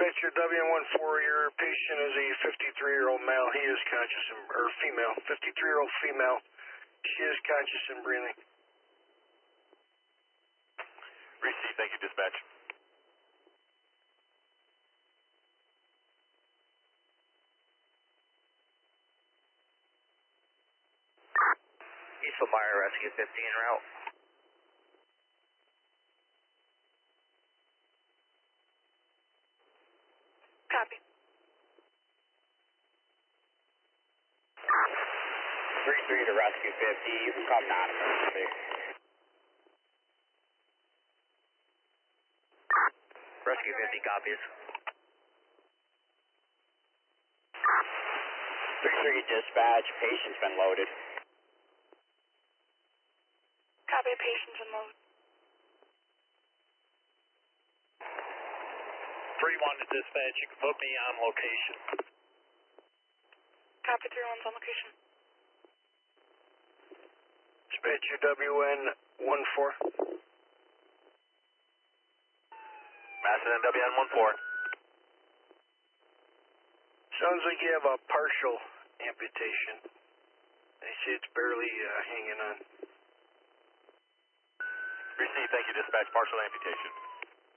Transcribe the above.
Dispatcher WN14, your patient is a 53-year-old male. He is conscious or female, 53-year-old female. She is conscious and breathing. Receive, thank you, dispatch. East Lamar, Rescue 50 en route. Copy. 3-3 to Rescue 50, you can come non-emergency. Rescue 50 copies. 3-3 dispatch, patient's been loaded. Copy, patients in mode. 3-1 to dispatch, you can put me on location. Copy, 3-1's on location. Dispatcher WN14. Madison WN14. Sounds like you have a partial amputation. They say it's barely hanging on. Receive, thank you, dispatch. Partial amputation.